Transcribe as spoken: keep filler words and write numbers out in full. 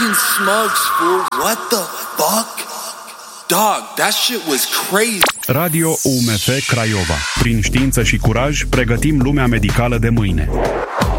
fucking smokes, fool. What the fuck? Dog, that shit was crazy. Radio U M F Craiova. Prin știință și curaj, pregătim lumea medicală de mâine.